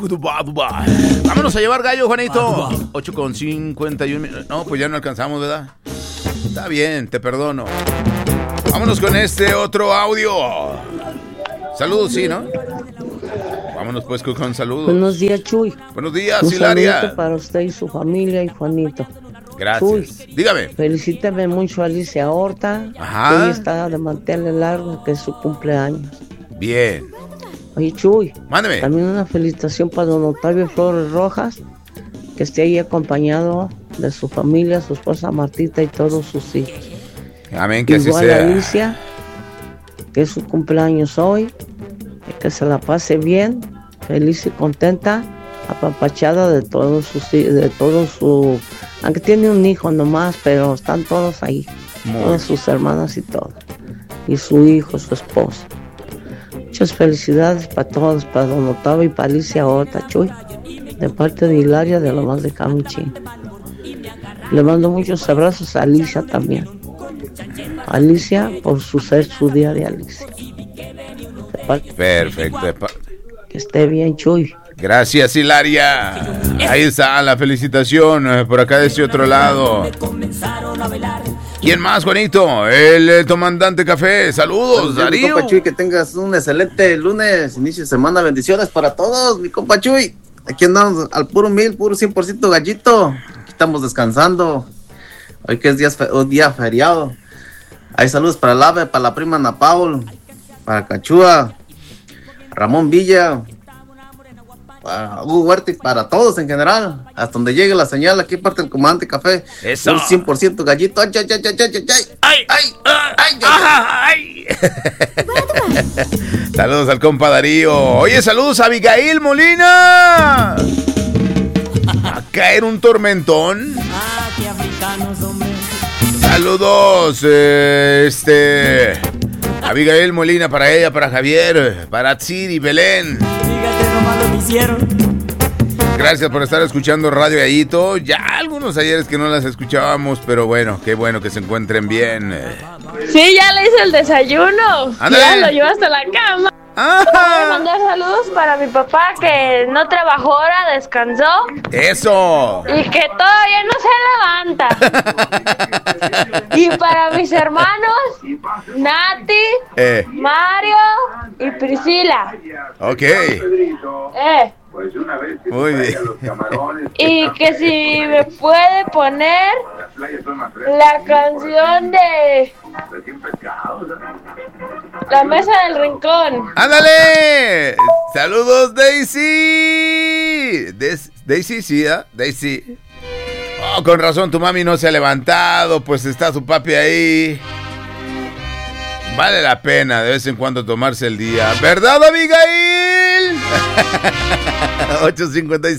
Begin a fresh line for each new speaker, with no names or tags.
Vámonos a llevar gallo, Juanito. 8:51. No, pues ya no alcanzamos, ¿verdad? Está bien, te perdono. Vámonos con este otro audio. Saludos, sí, ¿no? Vámonos pues con saludos.
Buenos días, Chuy.
Buenos días,
Un
Hilaria.
saludo para usted y su familia y Juanito.
Gracias.
Chuy,
dígame.
Felicítame mucho a Alicia Horta.
Ajá.
Que hoy está de mantenerle largo, que es su cumpleaños.
Bien.
Oye, Chuy.
Mándeme.
También una felicitación para don Octavio Flores Rojas, que esté ahí acompañado de su familia, su esposa Martita y todos sus hijos.
Amén, que
Igual
así sea.
Alicia, que es su cumpleaños hoy, que se la pase bien, feliz y contenta, apapachada de todos su, aunque tiene un hijo nomás, pero están todos ahí, todas sus hermanas y todo, y su hijo, su esposa. Muchas felicidades para todos, para don Octavio y para Alicia Horta, Chuy, de parte de Hilaria de Lomas de Camuchín. Le mando muchos abrazos a Alicia también. Alicia por ser su día de Alicia.
Perfecto.
Que esté bien, Chuy.
Gracias, Hilaria. Ahí está la felicitación por acá de este otro lado. ¿Quién más, Juanito? El comandante Café. Saludos, Darío.
Mi compa Chuy, que tengas un excelente lunes, inicio de semana. Bendiciones para todos, mi compa Chuy. Aquí andamos al puro 1000, puro 100% gallito. Aquí estamos descansando. Hoy que es día feriado. Hay saludos para el Ave, para la prima Ana Paul, para Cachúa, Ramón Villa, para Hugo Huerta y para todos en general. Hasta donde llegue la señal, aquí parte el comandante Café.
Eso.
Un 100% gallito. Ay, ay, ay, ay, ay, ay, ay,
ay. Saludos al compa Darío. Oye, saludos a Abigail Molina. Va a caer un tormentón. Saludos, Abigail Molina, para ella, para Javier, para Tsiri, Belén.
Fíjate nomás lo que hicieron.
Gracias por estar escuchando Radio Gallito. Ya algunos ayeres que no las escuchábamos, pero bueno, qué bueno que se encuentren bien.
Sí, ya le hice el desayuno.
¡Ándale!
Ya lo llevo hasta la cama. Voy a mandar saludos para mi papá que no trabajó ahora, descansó.
¡Eso!
Y que todavía no se levanta. Y para mis hermanos, Nati, Mario y Priscila.
Ok. Muy bien.
Y que si me puede poner la canción de La Mesa del Rincón.
¡Ándale! ¡Saludos, Daisy! Daisy, sí, ¿eh? Daisy. Oh, con razón, tu mami no se ha levantado, pues está su papi ahí. Vale la pena de vez en cuando tomarse el día. ¿Verdad, Abigail? 8:56.